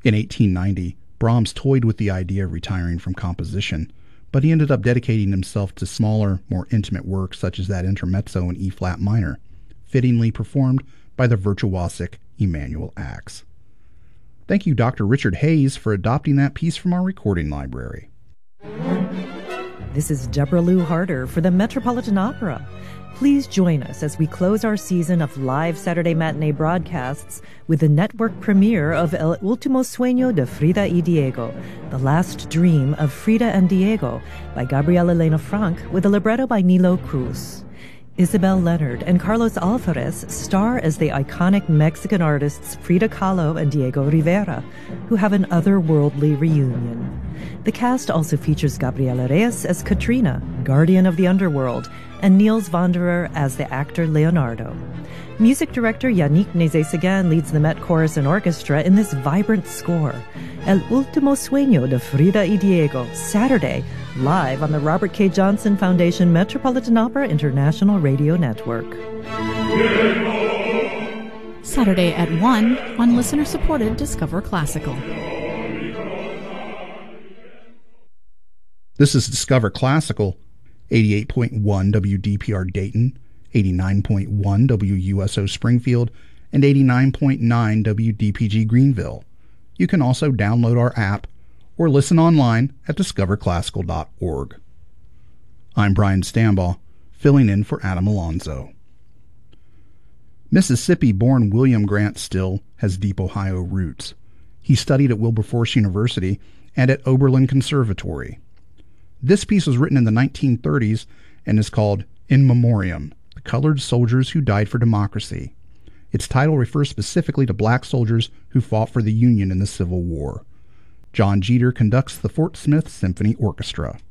In 1890, Brahms toyed with the idea of retiring from composition, but he ended up dedicating himself to smaller, more intimate works such as that intermezzo in E-flat minor, fittingly performed by the virtuosic Emanuel Ax. Thank you, Dr. Richard Hayes, for adopting that piece from our recording library. This is Deborah Lou Harder for the Metropolitan Opera. Please join us as we close our season of live Saturday matinee broadcasts with the network premiere of El Último Sueño de Frida y Diego, The Last Dream of Frida and Diego, by Gabriela Elena Frank, with a libretto by Nilo Cruz. Isabel Leonard and Carlos Alvarez star as the iconic Mexican artists Frida Kahlo and Diego Rivera, who have an otherworldly reunion. The cast also features Gabriela Reyes as Katrina, guardian of the underworld, and Niels Wanderer as the actor Leonardo. Music director Yannick Nézet-Séguin leads the Met Chorus and Orchestra in this vibrant score. El Último Sueño de Frida y Diego, Saturday, live on the Robert K. Johnson Foundation Metropolitan Opera International Radio Network. Saturday at 1 on listener-supported Discover Classical. This is Discover Classical, 88.1 WDPR Dayton, 89.1 WUSO Springfield, and 89.9 WDPG Greenville. You can also download our app or listen online at discoverclassical.org. I'm Brian Stambaugh, filling in for Adam Alonzo. Mississippi-born William Grant Still has deep Ohio roots. He studied at Wilberforce University and at Oberlin Conservatory. This piece was written in the 1930s and is called In Memoriam, the Colored Soldiers Who Died for Democracy. Its title refers specifically to black soldiers who fought for the Union in the Civil War. John Jeter conducts the Fort Smith Symphony Orchestra.